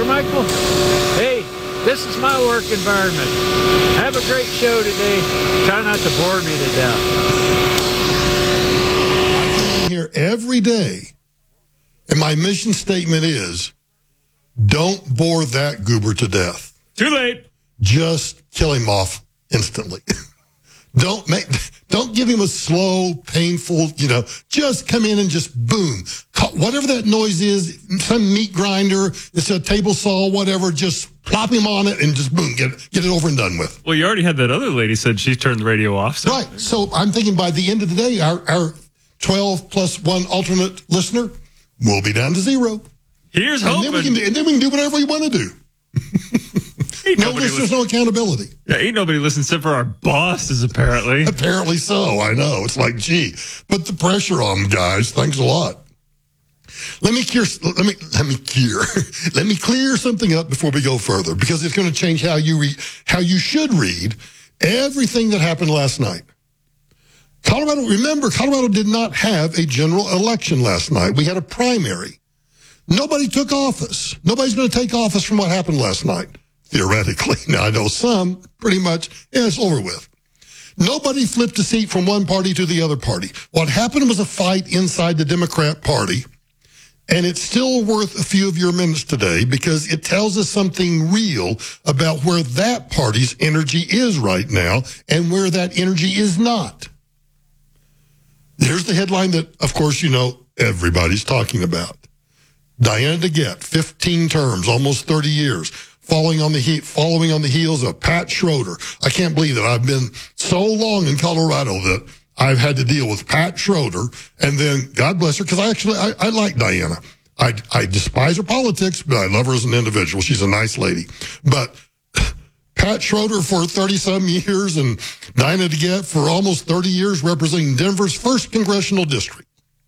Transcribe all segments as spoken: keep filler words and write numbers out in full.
Carmichael. Hey, this is my work environment. Have a great show today. Try not to bore me to death. I'm here every day, and my mission statement is, don't bore that goober to death. Too late. Just kill him off instantly. Don't make, don't give him a slow, painful, you know, just come in and just boom. Whatever that noise is, some meat grinder, it's a table saw, whatever, just plop him on it and just boom, get, get it over and done with. Well, you already had that other lady said she turned the radio off. So. Right. So I'm thinking by the end of the day, our, our twelve plus one alternate listener will be down to zero. Here's and hoping. Then we can, and then we can do whatever we want to do. No, there's no accountability. Yeah, ain't nobody listening except for our bosses, apparently. Apparently so, I know. It's like, gee, put the pressure on them, guys. Thanks a lot. Let me clear, let me, let me clear, let me clear something up before we go further, because it's going to change how you read, how you should read everything that happened last night. Colorado, remember, Colorado did not have a general election last night. We had a primary. Nobody took office. Nobody's going to take office from what happened last night. Theoretically. Now, I know some, pretty much, yeah, it's over with. Nobody flipped a seat from one party to the other party. What happened was a fight inside the Democrat Party, and it's still worth a few of your minutes today because it tells us something real about where that party's energy is right now and where that energy is not. Here's the headline that, of course, you know, everybody's talking about. Diana DeGette, fifteen terms, almost thirty years. Following on the he- following on the heels of Pat Schroeder. I can't believe that I've been so long in Colorado that I've had to deal with Pat Schroeder, and then God bless her, because I actually I, I like Diana. I I despise her politics, but I love her as an individual. She's a nice lady. But Pat Schroeder for thirty some years and Diana DeGette for almost thirty years, representing Denver's first congressional district.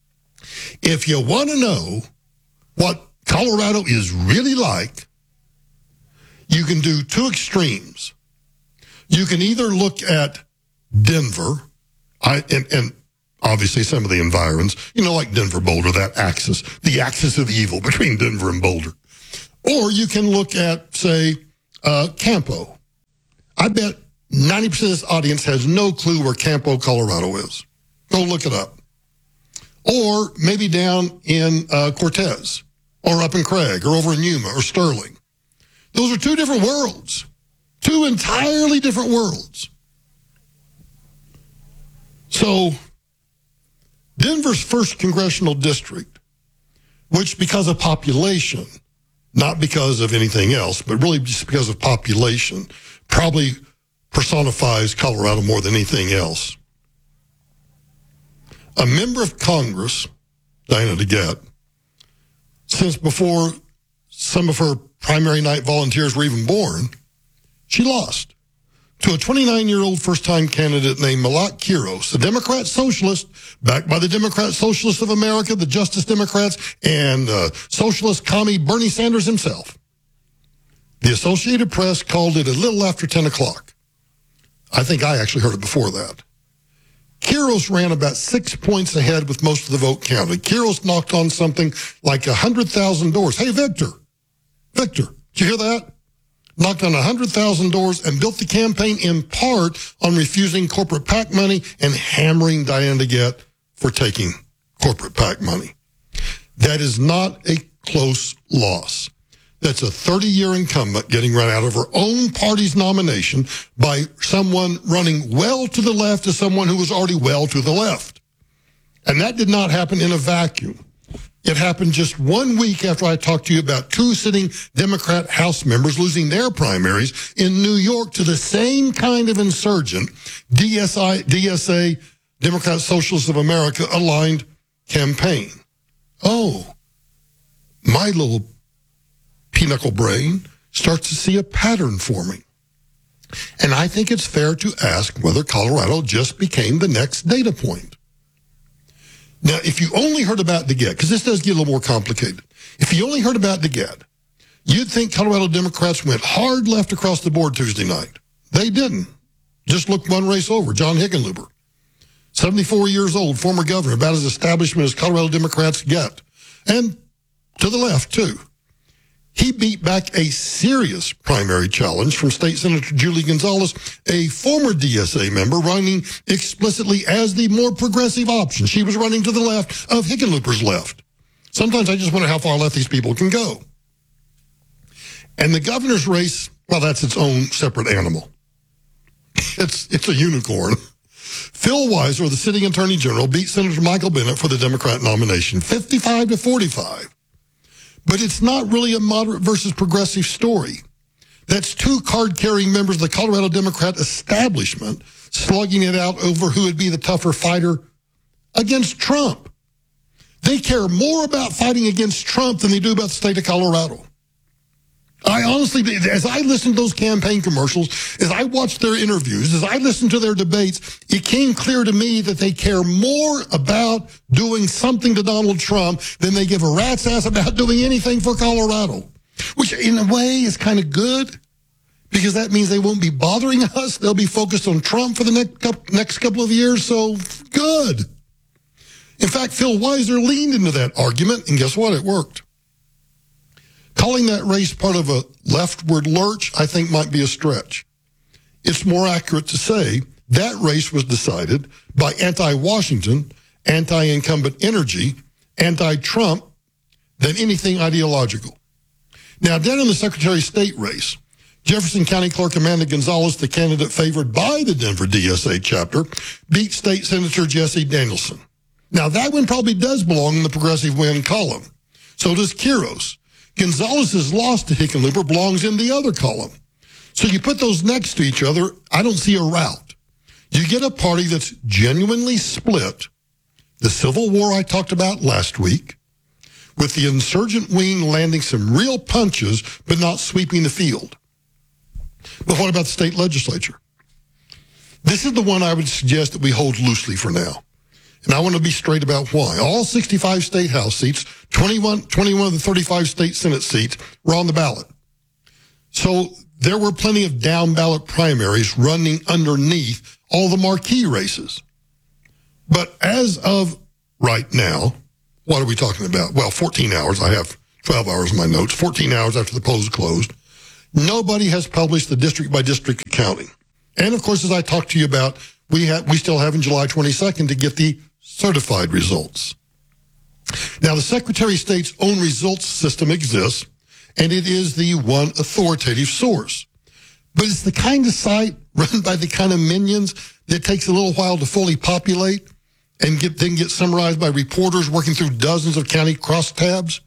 If you want to know what Colorado is really like, you can do two extremes. You can either look at Denver, I, and, and obviously some of the environs, you know, like Denver, Boulder, that axis, the axis of evil between Denver and Boulder. Or you can look at, say, uh, Campo. I bet ninety percent of this audience has no clue where Campo, Colorado is. Go look it up. Or maybe down in uh, Cortez, or up in Craig, or over in Yuma, or Sterling. Those are two different worlds, two entirely different worlds. So Denver's first congressional district, which because of population, not because of anything else, but really just because of population, probably personifies Colorado more than anything else. A member of Congress, Diana DeGette, since before some of her primary night volunteers were even born, she lost to a twenty-nine-year-old first-time candidate named Malak Quiros, a Democrat socialist, backed by the Democrat Socialists of America, the Justice Democrats, and uh, socialist commie Bernie Sanders himself. The Associated Press called it a little after ten o'clock. I think I actually heard it before that. Quiros ran about six points ahead with most of the vote counted. Quiros knocked on something like one hundred thousand doors. Hey, Victor, Victor, did you hear that? Knocked on one hundred thousand doors and built the campaign in part on refusing corporate PAC money and hammering Diana DeGette for taking corporate PAC money. That is not a close loss. That's a thirty-year incumbent getting run out of her own party's nomination by someone running well to the left of someone who was already well to the left. And that did not happen in a vacuum. It happened just one week after I talked to you about two sitting Democrat House members losing their primaries in New York to the same kind of insurgent, D S I, D S A, Democrat Socialists of America aligned campaign. Oh, my little pinochle brain starts to see a pattern forming. And I think it's fair to ask whether Colorado just became the next data point. Now, if you only heard about DeGette, because this does get a little more complicated. If you only heard about DeGette, you'd think Colorado Democrats went hard left across the board Tuesday night. They didn't. Just look one race over, John Hickenlooper. seventy-four years old, former governor, about as establishment as Colorado Democrats get. And to the left, too. He beat back a serious primary challenge from State Senator Julie Gonzalez, a former D S A member running explicitly as the more progressive option. She was running to the left of Hickenlooper's left. Sometimes I just wonder how far left these people can go. And the governor's race, well, that's its own separate animal. It's it's a unicorn. Phil Weiser, the sitting attorney general, beat Senator Michael Bennet for the Democrat nomination, fifty-five to forty-five. But it's not really a moderate versus progressive story. That's two card-carrying members of the Colorado Democrat establishment slugging it out over who would be the tougher fighter against Trump. They care more about fighting against Trump than they do about the state of Colorado. I honestly, as I listened to those campaign commercials, as I watched their interviews, as I listened to their debates, it came clear to me that they care more about doing something to Donald Trump than they give a rat's ass about doing anything for Colorado, which in a way is kind of good because that means they won't be bothering us. They'll be focused on Trump for the next couple, next couple of years, so good. In fact, Phil Weiser leaned into that argument, and guess what? It worked. Calling that race part of a leftward lurch, I think, might be a stretch. It's more accurate to say that race was decided by anti-Washington, anti-incumbent energy, anti-Trump than anything ideological. Now, down in the Secretary of State race, Jefferson County Clerk Amanda Gonzalez, the candidate favored by the Denver D S A chapter, beat State Senator Jesse Danielson. Now, that one probably does belong in the progressive win column. So does Quiros. Gonzalez's loss to Hickenlooper belongs in the other column. So you put those next to each other, I don't see a route. You get a party that's genuinely split, the Civil War I talked about last week, with the insurgent wing landing some real punches but not sweeping the field. But what about the state legislature? This is the one I would suggest that we hold loosely for now. And I want to be straight about why. All sixty-five state House seats, twenty-one, twenty-one of the thirty-five state Senate seats were on the ballot. So there were plenty of down-ballot primaries running underneath all the marquee races. But as of right now, what are we talking about? Well, fourteen hours. I have twelve hours in my notes. fourteen hours after the polls closed. Nobody has published the district-by-district accounting. And, of course, as I talked to you about, we have, we still have in July twenty-second to get the certified results. Now, the Secretary of State's own results system exists, and it is the one authoritative source. But it's the kind of site run by the kind of minions that takes a little while to fully populate and get, then get summarized by reporters working through dozens of county crosstabs.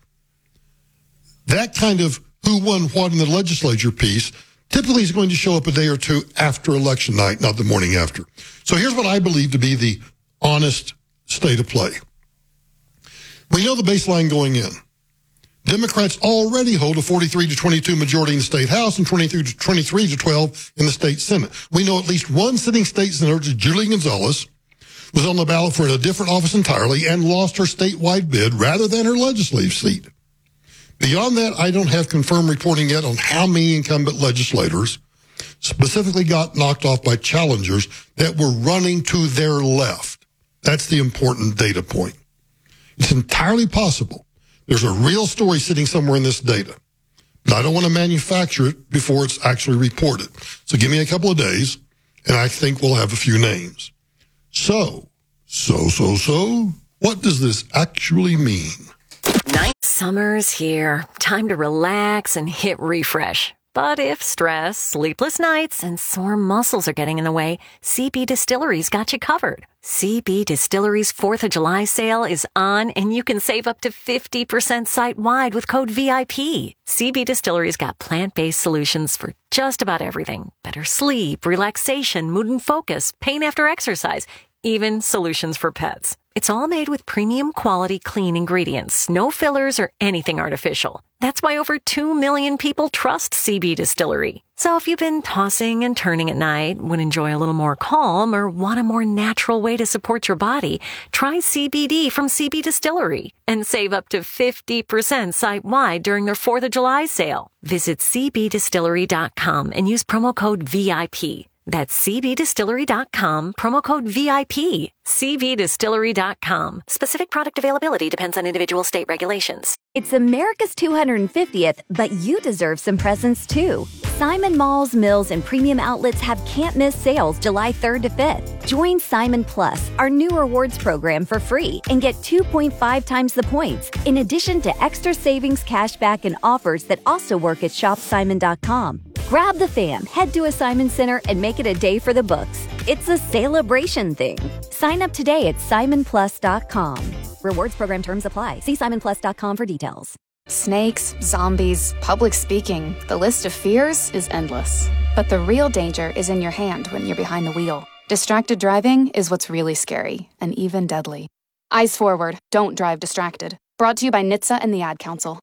That kind of who won what in the legislature piece typically is going to show up a day or two after election night, not the morning after. So here's what I believe to be the honest state of play. We know the baseline going in. Democrats already hold a forty-three to twenty-two majority in the state House and twenty-three to twenty-three to twelve in the state Senate. We know at least one sitting state senator, Julie Gonzalez, was on the ballot for a different office entirely and lost her statewide bid rather than her legislative seat. Beyond that, I don't have confirmed reporting yet on how many incumbent legislators specifically got knocked off by challengers that were running to their left. That's the important data point. It's entirely possible there's a real story sitting somewhere in this data, but I don't want to manufacture it before it's actually reported. So give me a couple of days, and I think we'll have a few names. So, so, so, so, what does this actually mean? Night summer's here. Time to relax and hit refresh. But if stress, sleepless nights, and sore muscles are getting in the way, C B Distillery's got you covered. C B Distillery's fourth of July sale is on, and you can save up to fifty percent site-wide with code V I P. C B Distillery's got plant-based solutions for just about everything. Better sleep, relaxation, mood and focus, pain after exercise, even solutions for pets. It's all made with premium quality clean ingredients, no fillers or anything artificial. That's why over two million people trust C B Distillery. So if you've been tossing and turning at night, would enjoy a little more calm, or want a more natural way to support your body, try C B D from C B Distillery and save up to fifty percent site-wide during their fourth of July sale. Visit c b distillery dot com and use promo code V I P. That's C B distillery dot com, promo code V I P. C B distillery dot com. Specific product availability depends on individual state regulations. It's America's two hundred fiftieth, but you deserve some presents too. Simon Malls, Mills, and Premium Outlets have can't-miss sales July third to fifth. Join Simon Plus, our new rewards program, for free and get two point five times the points, in addition to extra savings, cashback, and offers that also work at shop simon dot com. Grab the fam, head to a Simon Center, and make it a day for the books. It's a celebration thing. Sign up today at simon plus dot com. Rewards program terms apply. See simon plus dot com for details. Snakes, zombies, public speaking. The list of fears is endless. But the real danger is in your hand when you're behind the wheel. Distracted driving is what's really scary and even deadly. Eyes forward. Don't drive distracted. Brought to you by N H T S A and the Ad Council.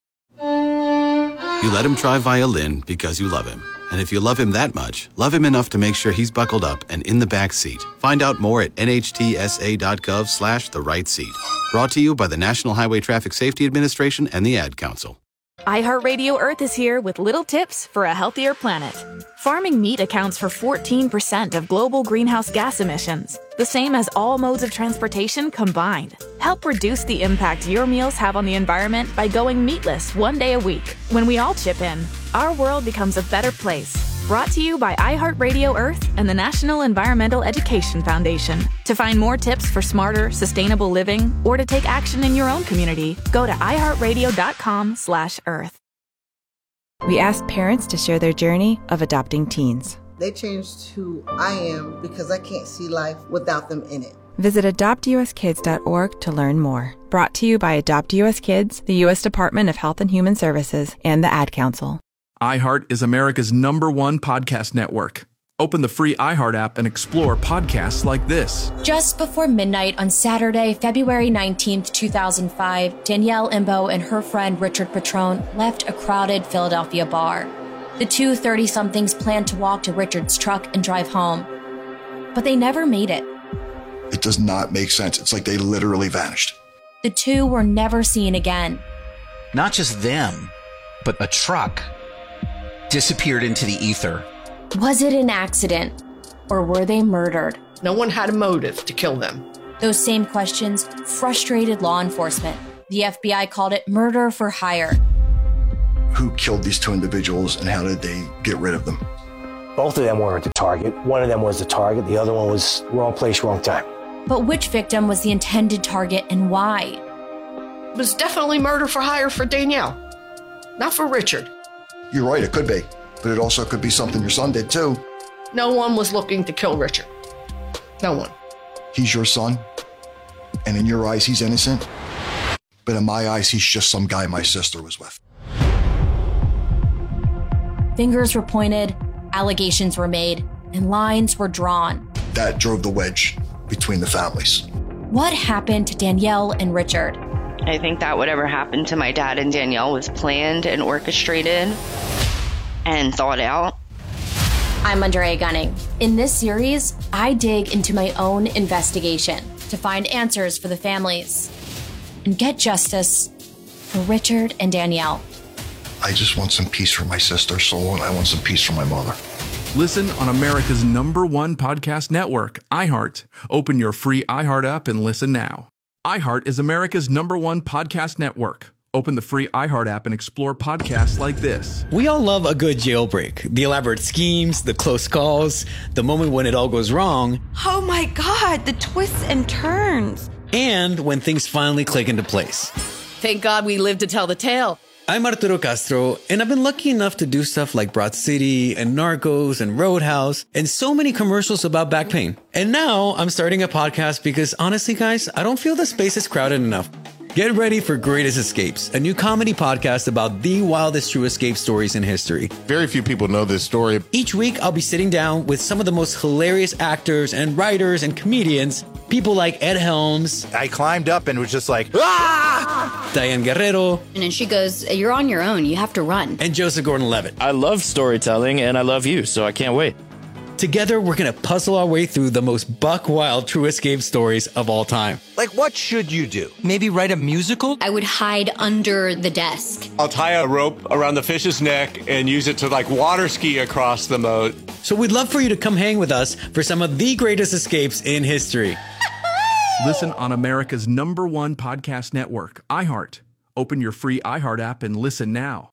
You let him try violin because you love him. And if you love him that much, love him enough to make sure he's buckled up and in the back seat. Find out more at N H T S A dot gov slash the right seat. Brought to you by the National Highway Traffic Safety Administration and the Ad Council. iHeartRadio Earth is here with little tips for a healthier planet. Farming meat accounts for fourteen percent of global greenhouse gas emissions, the same as all modes of transportation combined. Help reduce the impact your meals have on the environment by going meatless one day a week. When we all chip in, our world becomes a better place. Brought to you by iHeartRadio Earth and the National Environmental Education Foundation. To find more tips for smarter, sustainable living, or to take action in your own community, go to iHeartRadio.com slash Earth. We asked parents to share their journey of adopting teens. They changed who I am because I can't see life without them in it. Visit adopt u s kids dot org to learn more. Brought to you by Adopt U S Kids, the U S Department of Health and Human Services, and the Ad Council. iHeart is America's number one podcast network. Open the free iHeart app and explore podcasts like this. Just before midnight on Saturday, February nineteenth, two thousand five, Danielle Imbo and her friend Richard Petrone left a crowded Philadelphia bar. The two thirty-somethings planned to walk to Richard's truck and drive home, but they never made it. It does not make sense. It's like they literally vanished. The two were never seen again. Not just them, but a truck disappeared into the ether. Was it an accident, or were they murdered? No one had a motive to kill them. Those same questions frustrated law enforcement. The F B I called it murder for hire. Who killed these two individuals and how did they get rid of them? Both of them weren't the target. One of them was the target. The other one was wrong place, wrong time. But which victim was the intended target and why? It was definitely murder for hire for Danielle, not for Richard. You're right, it could be. But it also could be something your son did too. No one was looking to kill Richard. No one. He's your son, and in your eyes, he's innocent. But in my eyes, he's just some guy my sister was with. Fingers were pointed, allegations were made, and lines were drawn. That drove the wedge between the families. What happened to Danielle and Richard? I think that whatever happened to my dad and Danielle was planned and orchestrated and thought out. I'm Andrea Gunning. In this series, I dig into my own investigation to find answers for the families and get justice for Richard and Danielle. I just want some peace for my sister's soul, and I want some peace for my mother. Listen on America's number one podcast network, iHeart. Open your free iHeart app and listen now. iHeart is America's number one podcast network. Open the free iHeart app and explore podcasts like this. We all love a good jailbreak. The elaborate schemes, the close calls, the moment when it all goes wrong. Oh my God, the twists and turns. And when things finally click into place. Thank God we lived to tell the tale. I'm Arturo Castro, and I've been lucky enough to do stuff like Broad City and Narcos and Roadhouse and so many commercials about back pain. And now I'm starting a podcast because honestly, guys, I don't feel the space is crowded enough. Get ready for Greatest Escapes, a new comedy podcast about the wildest true escape stories in history. Very few people know this story. Each week, I'll be sitting down with some of the most hilarious actors and writers and comedians. People like Ed Helms. I climbed up and was just like, ah! Diane Guerrero. And then she goes, you're on your own. You have to run. And Joseph Gordon-Levitt. I love storytelling and I love you, so I can't wait. Together, we're going to puzzle our way through the most buck-wild True Escape stories of all time. Like, what should you do? Maybe write a musical? I would hide under the desk. I'll tie a rope around the fish's neck and use it to, like, water ski across the moat. So we'd love for you to come hang with us for some of the greatest escapes in history. Listen on America's number one podcast network, iHeart. Open your free iHeart app and listen now.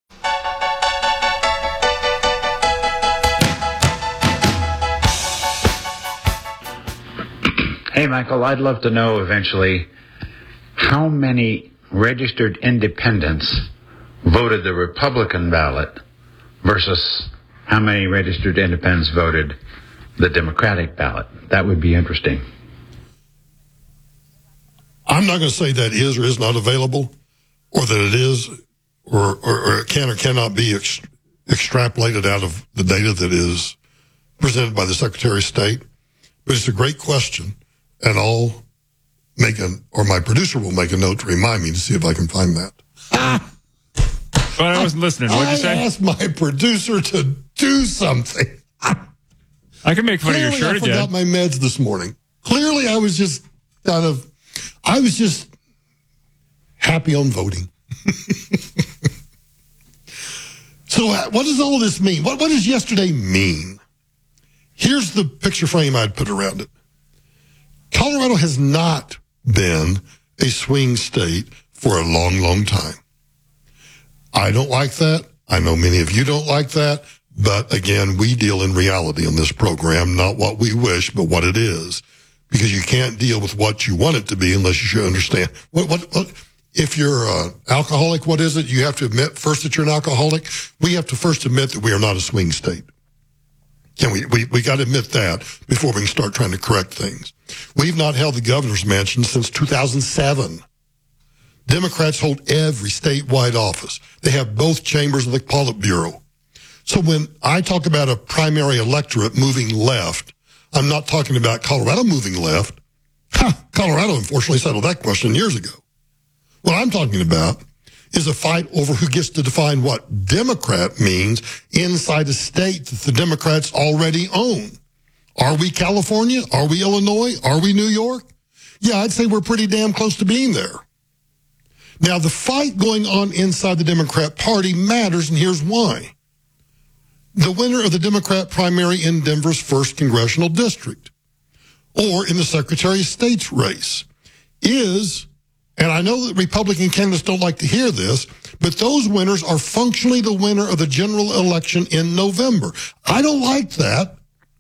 Hey, Michael, I'd love to know eventually how many registered independents voted the Republican ballot versus how many registered independents voted the Democratic ballot. That would be interesting. I'm not going to say that is or is not available, or that it is or, or, or it can or cannot be ex- extrapolated out of the data that is presented by the Secretary of State. But it's a great question. And I'll make a, or my producer will make a note to remind me to see if I can find that. Ah! But I wasn't listening. What did you say? I asked my producer to do something. I can make fun Clearly, of your shirt I forgot again. my meds this morning. Clearly, I was just kind of, I was just happy on voting. So uh, what does all of this mean? What, what does yesterday mean? Here's the picture frame I'd put around it. Colorado has not been a swing state for a long, long time. I don't like that. I know many of you don't like that. But again, we deal in reality on this program, not what we wish, but what it is. Because you can't deal with what you want it to be unless you should understand. What, what, what, if you're an alcoholic, what is it? You have to admit first that you're an alcoholic. We have to first admit that we are not a swing state. Can we, we, we got to admit that before we can start trying to correct things. We've not held the governor's mansion since two thousand seven. Democrats hold every statewide office. They have both chambers of the Politburo. So when I talk about a primary electorate moving left, I'm not talking about Colorado moving left. Ha, Colorado, unfortunately, settled that question years ago. What I'm talking about is a fight over who gets to define what Democrat means inside a state that the Democrats already own. Are we California? Are we Illinois? Are we New York? Yeah, I'd say we're pretty damn close to being there. Now, the fight going on inside the Democrat Party matters, and here's why. The winner of the Democrat primary in Denver's first congressional district, or in the Secretary of State's race, is... And I know that Republican candidates don't like to hear this, but those winners are functionally the winner of the general election in November. I don't like that,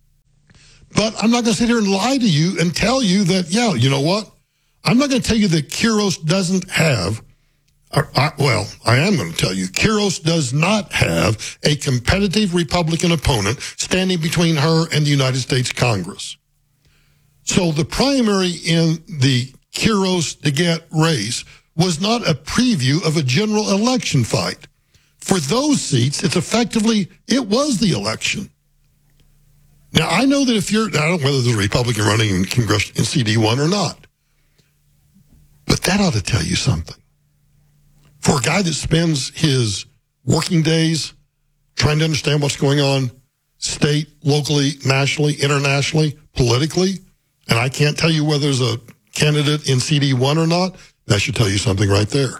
but I'm not going to sit here and lie to you and tell you that, yeah, you know what? I'm not going to tell you that Quiros doesn't have, or, I, well, I am going to tell you, Quiros does not have a competitive Republican opponent standing between her and the United States Congress. So the primary in the Quiros DeGette race was not a preview of a general election fight. For those seats, it's effectively, it was the election. Now, I know that if you're, I don't know whether there's a Republican running in Congress in C D one or not, but that ought to tell you something. For a guy that spends his working days trying to understand what's going on state, locally, nationally, internationally, politically, and I can't tell you whether there's a candidate in C D one or not, that should tell you something right there.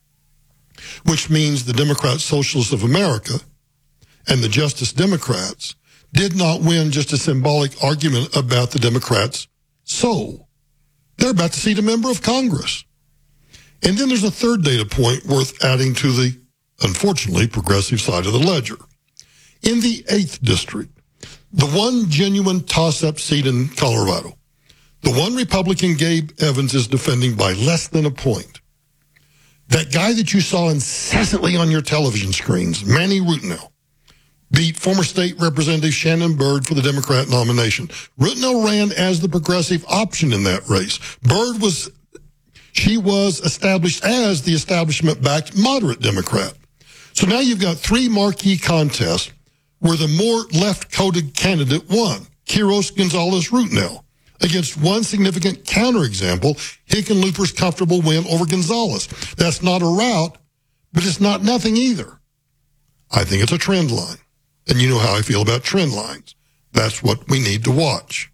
Which means the Democrat Socialists of America and the Justice Democrats did not win just a symbolic argument about the Democrats' soul. They're about to seat a member of Congress. And then there's a third data point worth adding to the, unfortunately, progressive side of the ledger. In the eighth District, the one genuine toss-up seat in Colorado, the one Republican Gabe Evans is defending by less than a point. That guy that you saw incessantly on your television screens, Manny Rutnell, beat former state representative Shannon Byrd for the Democrat nomination. Rutnell ran as the progressive option in that race. Byrd was, she was established as the establishment-backed moderate Democrat. So now you've got three marquee contests where the more left-coded candidate won, Quiros Gonzalez Rutnell, against one significant counterexample, Hickenlooper's comfortable win over Gonzalez. That's not a rout, but it's not nothing either. I think it's a trend line. And you know how I feel about trend lines. That's what we need to watch.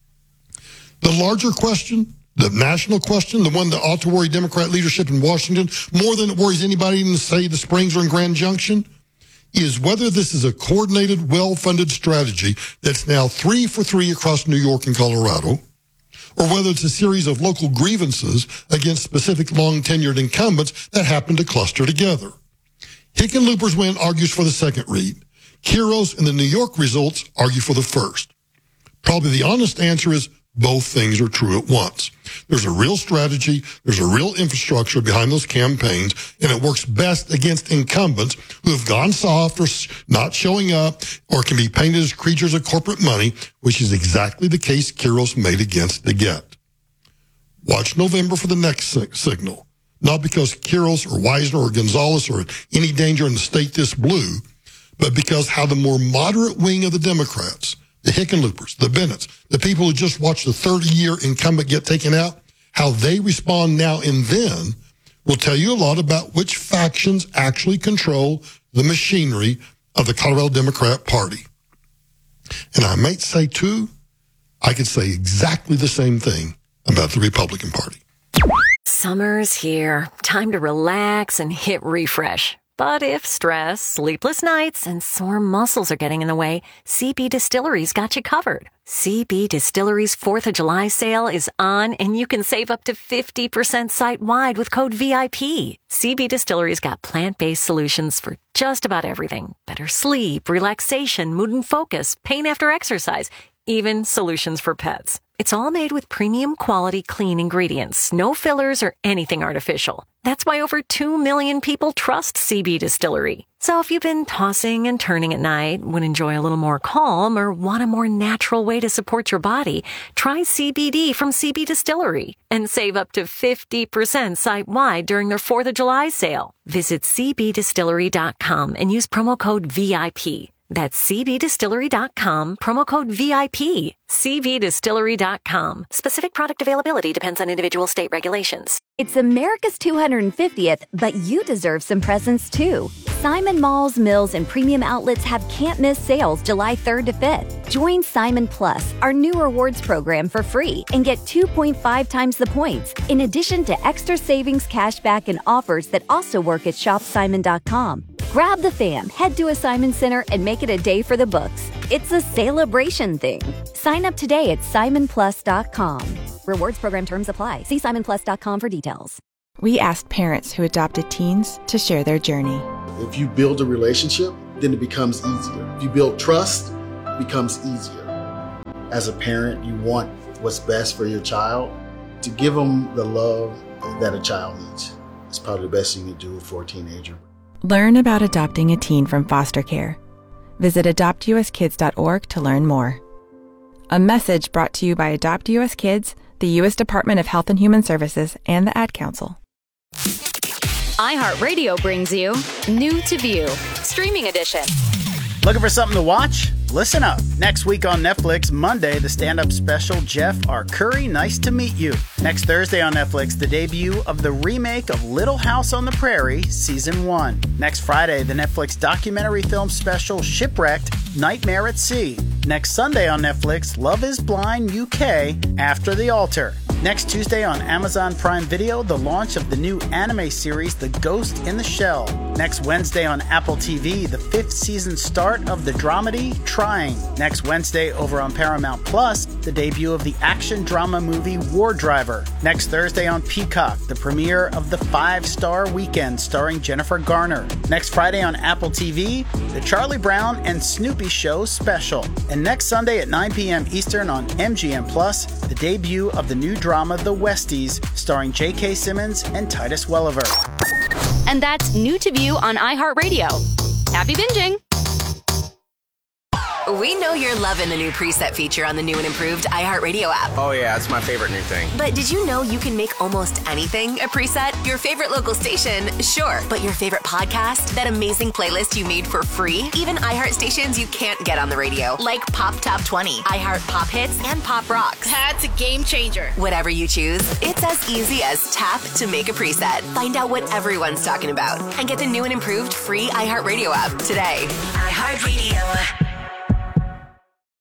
The larger question, the national question, the one that ought to worry Democrat leadership in Washington more than it worries anybody in, say, the Springs or in Grand Junction, is whether this is a coordinated, well-funded strategy that's now three for three across New York and Colorado, or whether it's a series of local grievances against specific long-tenured incumbents that happen to cluster together. Hickenlooper's win argues for the second read. Quiros and the New York results argue for the first. Probably the honest answer is both things are true at once. There's a real strategy, there's a real infrastructure behind those campaigns, and it works best against incumbents who have gone soft or not showing up or can be painted as creatures of corporate money, which is exactly the case Quiros made against DeGette. Watch November for the next signal, not because Quiros or Wisner or Gonzalez are in any danger in the state this blue, but because how the more moderate wing of the Democrats, the Hickenloopers, the Bennetts, the people who just watched the thirty-year incumbent get taken out, how they respond now and then will tell you a lot about which factions actually control the machinery of the Colorado Democrat Party. And I might say, too, I could say exactly the same thing about the Republican Party. Summer's here. Time to relax and hit refresh. But if stress, sleepless nights, and sore muscles are getting in the way, C B Distillery's got you covered. C B Distillery's fourth of July sale is on, and you can save up to fifty percent site-wide with code V I P. C B Distillery's got plant-based solutions for just about everything. Better sleep, relaxation, mood and focus, pain after exercise, even solutions for pets. It's all made with premium quality clean ingredients, no fillers or anything artificial. That's why over two million people trust C B Distillery. So if you've been tossing and turning at night, would enjoy a little more calm, or want a more natural way to support your body, try C B D from C B Distillery and save up to fifty percent site-wide during their fourth of July sale. Visit C B distillery dot com and use promo code V I P. That's C B distillery dot com, promo code V I P. C B distillery dot com. Specific product availability depends on individual state regulations. It's America's two hundred fiftieth, but you deserve some presents too. Simon Malls, Mills, and premium outlets have can't-miss sales July third to fifth. Join Simon Plus, our new rewards program, for free and get two point five times the points, in addition to extra savings, cashback, and offers that also work at shop simon dot com. Grab the fam, head to a Simon Center, and make it a day for the books. It's a celebration thing. Sign up today at simon plus dot com. Rewards program terms apply. See simon plus dot com for details. We asked parents who adopted teens to share their journey. If you build a relationship, then it becomes easier. If you build trust, it becomes easier. As a parent, you want what's best for your child. To give them the love that a child needs, it's probably the best thing you can do for a teenager. Learn about adopting a teen from foster care. Visit adopt u s kids dot org to learn more. A message brought to you by Adopt U S Kids, the U S Department of Health and Human Services, and the Ad Council. iHeartRadio brings you New to View, Streaming Edition. Looking for something to watch? Listen up. Next week on Netflix, Monday, the stand-up special Jeff Arcuri, Nice to Meet You. Next Thursday on Netflix, the debut of the remake of Little House on the Prairie, Season one. Next Friday, the Netflix documentary film special Shipwrecked, Nightmare at Sea. Next Sunday on Netflix, Love is Blind U K, After the Altar. Next Tuesday on Amazon Prime Video, the launch of the new anime series The Ghost in the Shell. Next Wednesday on Apple T V, the fifth season start of the dramedy Trying. Next Wednesday over on Paramount Plus, the debut of the action drama movie War Driver. Next Thursday on Peacock, the premiere of The Five-Star Weekend starring Jennifer Garner. Next Friday on Apple T V, the Charlie Brown and Snoopy Show special. And next Sunday at nine p.m. Eastern on M G M Plus, the debut of the new drama The Westies starring J K. Simmons and Titus Welliver. And that's New to View on iHeartRadio. Happy binging! We know you're loving the new preset feature on the new and improved iHeartRadio app. Oh yeah, it's my favorite new thing. But did you know you can make almost anything a preset? Your favorite local station, sure. But your favorite podcast? That amazing playlist you made for free? Even iHeart stations you can't get on the radio, like Pop Top twenty, iHeart Pop Hits, and Pop Rocks. That's a game changer. Whatever you choose, it's as easy as tap to make a preset. Find out what everyone's talking about and get the new and improved free iHeartRadio app today. iHeartRadio.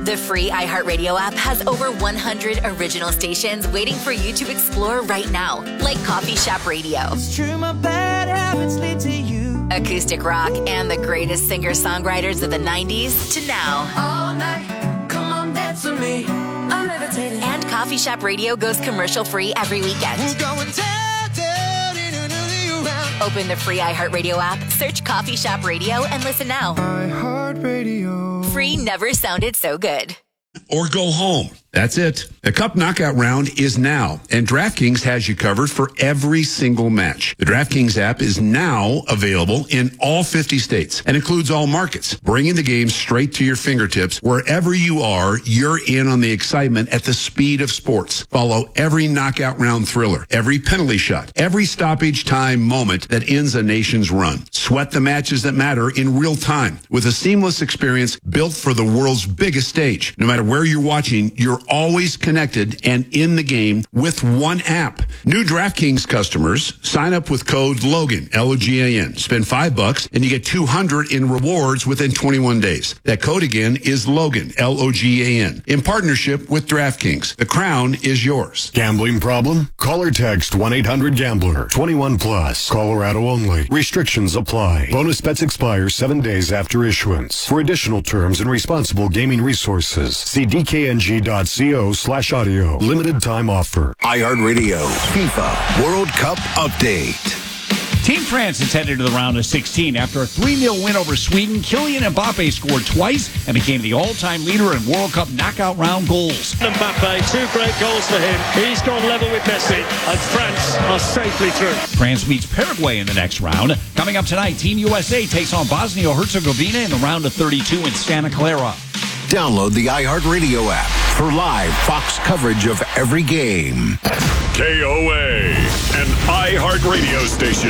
The free iHeartRadio app has over one hundred original stations waiting for you to explore right now, like Coffee Shop Radio. It's true, my bad habits lead to you. Acoustic rock and the greatest singer-songwriters of the nineties to now. All night, come on, dance with me. I'm levitating. And Coffee Shop Radio goes commercial-free every weekend. We're going down, down, in another round. Open the free iHeartRadio app, search Coffee Shop Radio, and listen now. iHeartRadio. Free never sounded so good. Or go home. That's it. The Cup Knockout Round is now, and DraftKings has you covered for every single match. The DraftKings app is now available in all fifty states and includes all markets, bringing the game straight to your fingertips. Wherever you are, you're in on the excitement at the speed of sports. Follow every knockout round thriller, every penalty shot, every stoppage time moment that ends a nation's run. Sweat the matches that matter in real time with a seamless experience built for the world's biggest stage. No matter where you're watching, you're always connected and in the game with one app. New DraftKings customers sign up with code Logan, L O G A N. Spend five bucks and you get two hundred in rewards within twenty-one days. That code again is Logan, L O G A N. In partnership with DraftKings. The crown is yours. Gambling problem? Call or text one eight hundred gambler. twenty-one plus. Colorado only. Restrictions apply. Bonus bets expire seven days after issuance. For additional terms and responsible gaming resources, see D K N G dot co slash audio. Limited time offer. iHeartRadio FIFA World Cup update. Team France is headed to the round of sixteen after a three nil win over Sweden. Kylian Mbappe scored twice and became the all-time leader in World Cup knockout round goals. Mbappe, two great goals for him. He's gone level with Messi, and France are safely through. France meets Paraguay in the next round. Coming up tonight, Team U S A takes on Bosnia-Herzegovina in the round of thirty-two in Santa Clara. Download the iHeartRadio app for live Fox coverage of every game. K O A, an iHeartRadio station.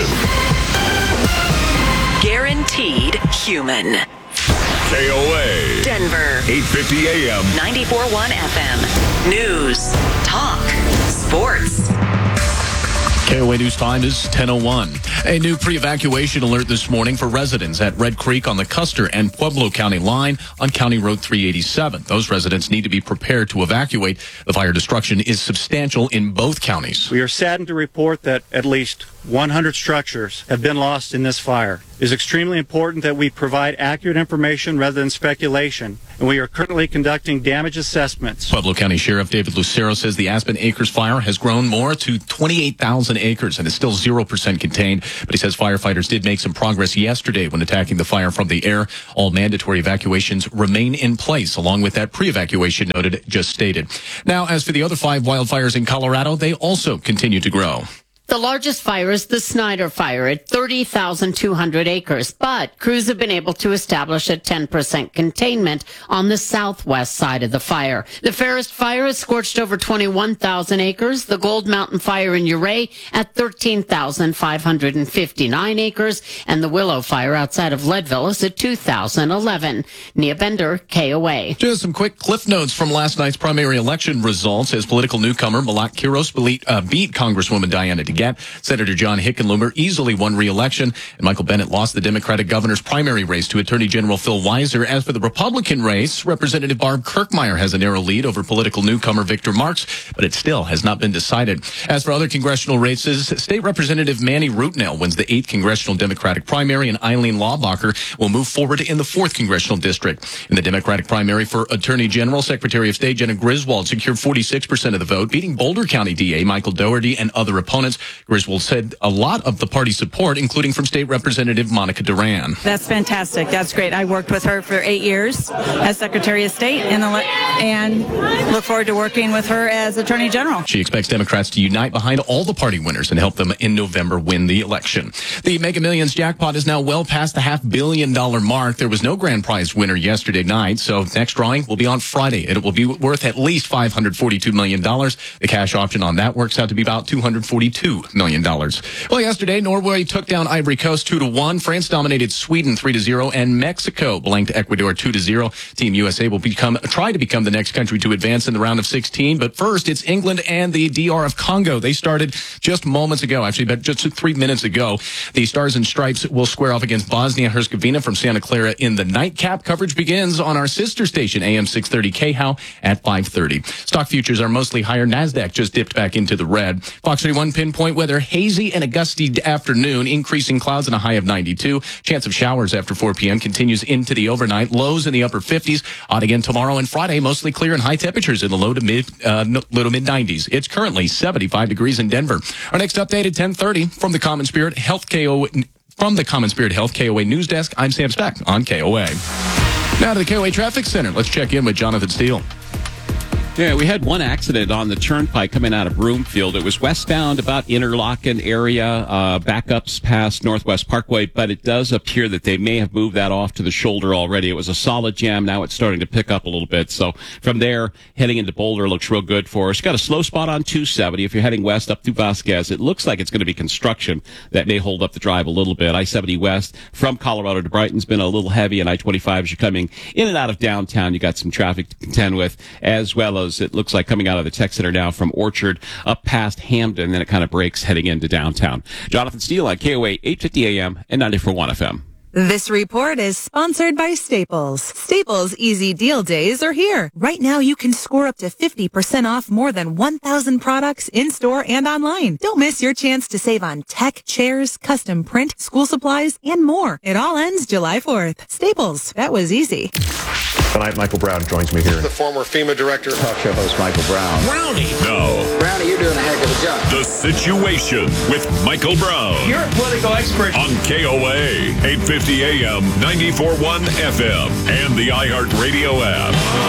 Guaranteed human. K O A. Denver. eight fifty A M. ninety-four point one F M. News. Talk. Sports. K O A News time is ten oh one. A new pre-evacuation alert this morning for residents at Red Creek on the Custer and Pueblo County line on County Road three eighty-seven. Those residents need to be prepared to evacuate. The fire destruction is substantial in both counties. We are saddened to report that at least one hundred structures have been lost in this fire. It is extremely important that we provide accurate information rather than speculation, and we are currently conducting damage assessments. Pueblo County Sheriff David Lucero says the Aspen Acres fire has grown more to twenty-eight thousand acres and is still zero percent contained, but he says firefighters did make some progress yesterday when attacking the fire from the air. All mandatory evacuations remain in place, along with that pre-evacuation noted just stated. Now, as for the other five wildfires in Colorado, they also continue to grow. The largest fire is the Snyder Fire at thirty thousand two hundred acres, but crews have been able to establish a ten percent containment on the southwest side of the fire. The Fairest Fire has scorched over twenty-one thousand acres, the Gold Mountain Fire in Uray at thirteen thousand five hundred fifty-nine acres, and the Willow Fire outside of Leadville is at two thousand eleven. Nia Bender, K O A. Just some quick cliff notes from last night's primary election results as political newcomer Malak Kiros beat, uh, beat Congresswoman Diana DeGette. Senator John Hickenlooper easily won re-election, and Michael Bennett lost the Democratic governor's primary race to Attorney General Phil Weiser. As for the Republican race, Representative Barb Kirkmeyer has a narrow lead over political newcomer Victor Marks, but it still has not been decided. As for other congressional races, State Representative Manny Rootnell wins the eighth Congressional Democratic primary, and Eileen Laubacher will move forward in the fourth Congressional District. In the Democratic primary for Attorney General, Secretary of State Jenna Griswold secured forty-six percent of the vote, beating Boulder County D A Michael Dougherty and other opponents. Griswold said a lot of the party support, including from State Representative Monica Duran. That's fantastic. That's great. I worked with her for eight years as Secretary of State and, and look forward to working with her as Attorney General. She expects Democrats to unite behind all the party winners and help them in November win the election. The Mega Millions jackpot is now well past the half billion dollar mark. There was no grand prize winner yesterday night, so next drawing will be on Friday. It will be worth at least five hundred forty-two million dollars. The cash option on that works out to be about two hundred forty-two two million dollars. Well, yesterday, Norway took down Ivory Coast two to one. France dominated Sweden three to zero, and Mexico blanked Ecuador two to zero. Team U S A will become try to become the next country to advance in the round of sixteen. But first, it's England and the D R of Congo. They started just moments ago, actually, but just three minutes ago. The Stars and Stripes will square off against Bosnia-Herzegovina from Santa Clara in the nightcap. Coverage begins on our sister station, A M six thirty K H O W, at five thirty. Stock futures are mostly higher. NASDAQ just dipped back into the red. Fox thirty-one pinpoint weather, hazy and a gusty afternoon, increasing clouds and a high of ninety-two. Chance of showers after four p.m. continues into the overnight. Lows in the upper fifties. Odd again tomorrow and Friday, mostly clear and high temperatures in the low to mid, uh, low to mid nineties. It's currently seventy-five degrees in Denver. Our next update at ten thirty from the Common Spirit Health K O A. From the Common Spirit Health K O A News Desk, I'm Sam Speck on K O A. Now to the K O A Traffic Center. Let's check in with Jonathan Steele. Yeah, we had one accident on the turnpike coming out of Broomfield. It was westbound about Interlochen area, uh, backups past Northwest Parkway, but it does appear that they may have moved that off to the shoulder already. It was a solid jam. Now it's starting to pick up a little bit. So from there, heading into Boulder looks real good for us. Got a slow spot on two seventy. If you're heading west up through Vasquez, it looks like it's going to be construction that may hold up the drive a little bit. I seventy west from Colorado to Brighton's been a little heavy, and I twenty-five as you're coming in and out of downtown. You got some traffic to contend with, as well as it looks like coming out of the Tech Center now from Orchard up past Hamden, then it kind of breaks heading into downtown. Jonathan Steele on K O A eight fifty A M and ninety-four point one F M. This report is sponsored by Staples. Staples Easy Deal Days are here. Right now, you can score up to fifty percent off more than one thousand products in-store and online. Don't miss your chance to save on tech, chairs, custom print, school supplies, and more. It all ends July fourth. Staples. That was easy. Tonight, Michael Brown joins me here. The former FEMA director. Talk show host Michael Brown. Brownie. No. Brownie, you're doing a heck of a job. The Situation with Michael Brown. You're a political expert. On K O A, eight fifty A M, ninety-four point one F M, and the iHeartRadio app.